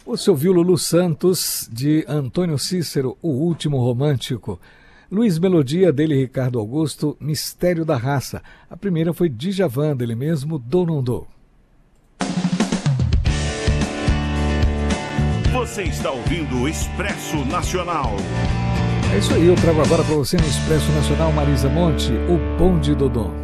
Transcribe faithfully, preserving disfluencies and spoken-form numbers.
Você ouviu Lulu Santos, de Antônio Cícero, O Último Romântico. Luiz Melodia, dele Ricardo Augusto, Mistério da Raça. A primeira foi Djavan, dele mesmo, Dou Não Dou. Você está ouvindo o Expresso Nacional. É isso aí, eu trago agora para você no Expresso Nacional, Marisa Monte, o Bonde Dodô.